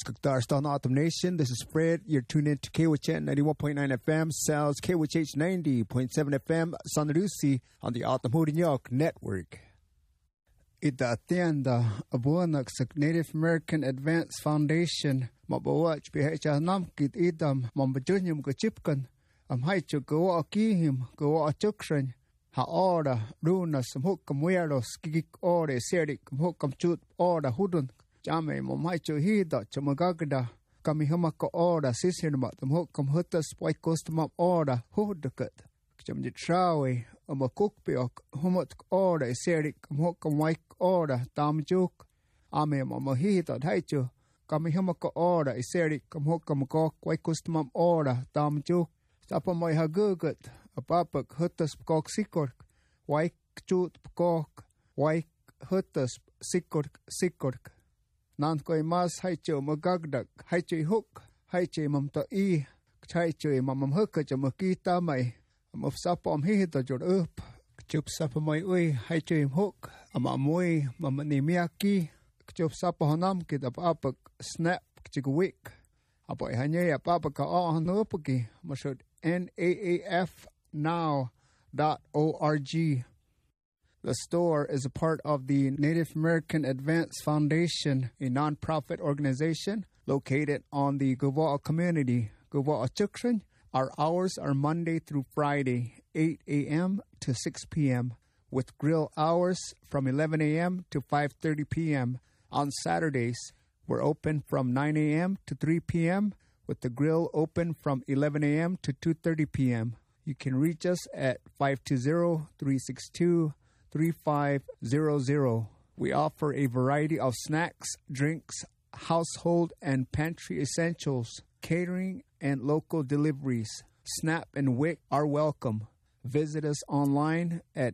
Skaktarstan Autumn Nation. This is Fred. You're tuned in to KWHN 91.9 FM, Sal's KWH 90.7 FM, San Lucy on the Autumn Hood New York Network. Ita atienda abuanak sa Native American Advanced Foundation mabawach pihecha namkit idam mambajunyum kachipkan am haichu gawa akihim gawa achukran ha ora runa samhuk kamweros kikik ore serik kamhuk kamchut ora hudun Jame mamaicho hida chamagagda kami hamaka ora sisirma tamhok kamhutas paikostamap ora hudukat chamjit shawe amakukpiok humot ora serik kamhok kamwaik ora tamjuk ame mamahita haicho kami hamaka ora serik kamhok kamkok paikostamap ora tamjuk sapamay hagugat apapak hutas kok sikork waik chut kok waik hutas sikork Nan koi mas haicho magagdak, haicho hook, haicho mamta haicho mamam hooka jamakita mai, amofsapa hihita jor up, chup sapa mai haicho hook, amamui, mamanimiaki, chup sapa honam kit apak snap chigwik, apoy hanye apapa ka hanopaki, mashod naafnow.org. The store is a part of the Native American Advanced Foundation, a nonprofit organization located on the Gava'a community, Gava'a Chukran. Our hours are Monday through Friday, 8 a.m. to 6 p.m., with grill hours from 11 a.m. to 5:30 p.m. On Saturdays, we're open from 9 a.m. to 3 p.m., with the grill open from 11 a.m. to 2:30 p.m. You can reach us at 520-362-3500. We offer a variety of snacks, drinks, household and pantry essentials, catering, and local deliveries. SNAP and WIC are welcome. Visit us online at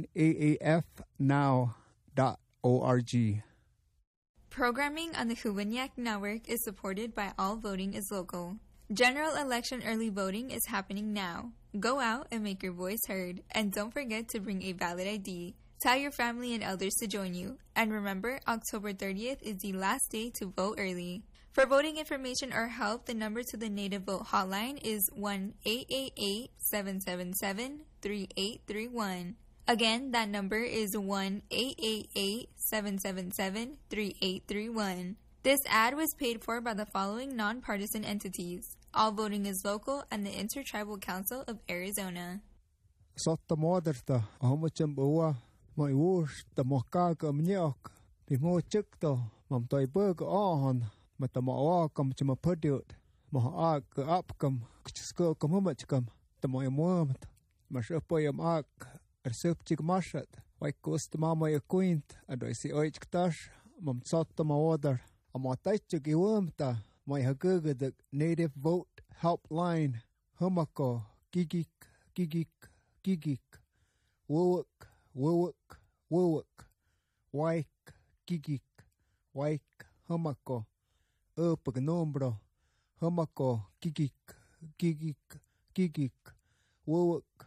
naafnow.org. Programming on the Huwinyak Network is supported by All Voting is Local. General election early voting is happening now. Go out and make your voice heard, and don't forget to bring a valid ID. Tell your family and elders to join you. And remember, October 30th is the last day to vote early. For voting information or help, the number to the Native Vote Hotline is 1-888-777-3831. Again, that number is 1-888-777-3831. This ad was paid for by the following nonpartisan entities: All Voting is Local and the Intertribal Council of Arizona. Sotta moderta ahomachambua my wurst the mokaka mnyok the mo chikto mam toy burg on matamawa kam chama pudut moha ak upcom skill komumachkam the moy moment mashapoyam ak ersup chikmashat why cost mama a quint and I see oichtash mam sotta mawader amataichuk iwumta my haguga the Native Vote Helpline humako gigik wuk waik gigik waik humako upagnombro humako gigik wuk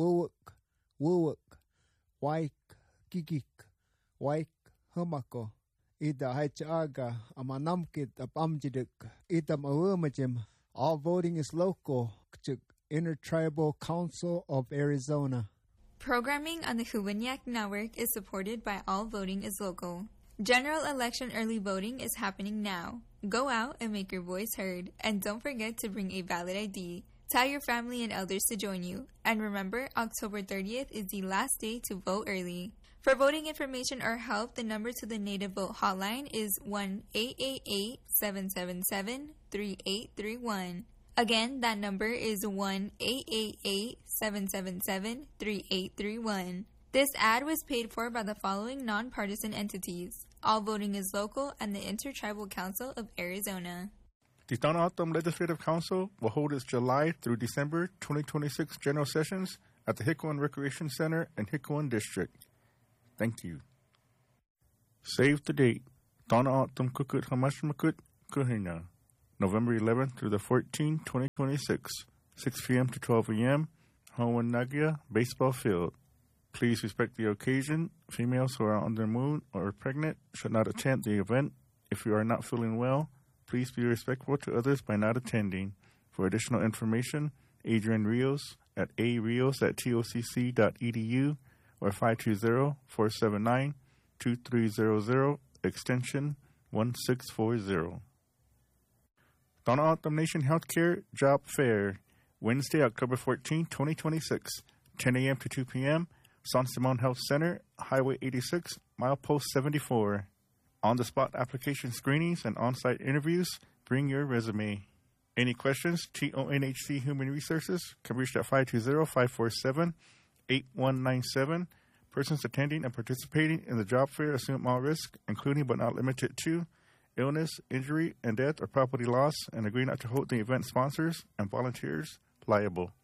waik gigik waik humako ida haichaga amanamkit apamjiduk idam awumajim. All Voting is Local, Intertribal Council of Arizona. Programming on the Huwinyak Network is supported by All Voting is Local. General election early voting is happening now. Go out and make your voice heard, and don't forget to bring a valid ID. Tell your family and elders to join you. And remember, October 30th is the last day to vote early. For voting information or help, the number to the Native Vote Hotline is 1-888-777-3831. Again, that number is 1-888-777-3831. This ad was paid for by the following nonpartisan entities: All Voting is Local and the Intertribal Council of Arizona. The Tohono O'odham Legislative Council will hold its July through December 2026 general sessions at the Hikuan Recreation Center in Hikuan District. Thank you. Save the date. Tohono O'odham Kukut Hamashmakut Kuhina. November 11th through the 14th, 2026. 6 p.m. to 12 a.m. Howan Nagia Baseball Field. Please respect the occasion. Females who are on their moon or pregnant should not attend the event. If you are not feeling well, Please be respectful to others by not attending. For additional information, Adrian Rios at arios@tocc.edu or 520-479-2300, extension 1640. Donna Autumn Nation Healthcare Job Fair, Wednesday, October 14, 2026, 10 a.m. to 2 p.m., San Simon Health Center, Highway 86, Milepost 74. On-the-spot application screenings and on-site interviews. Bring your resume. Any questions? TONHC Human Resources can reach at 520-547-8197. Persons attending and participating in the job fair assume all risk, including but not limited to illness, injury, and death or property loss, and agree not to hold the event sponsors and volunteers liable.